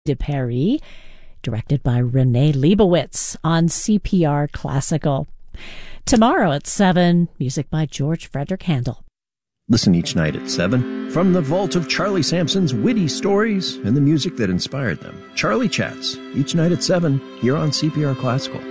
de Paris, directed by Renee Leibowitz on CPR Classical. Tomorrow at 7, music by George Frederick Handel. Listen each night at 7 from the vault of Charlie Sampson's witty stories and the music that inspired them. Charlie Chats, each night at 7, here on CPR Classical.